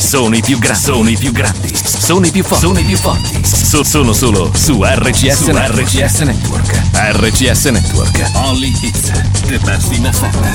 sono i più grandi, sono i più grandi, sono i più forti, sono i più forti. Sono solo su RCS Network. RCS Network. Only hits, the best in FM.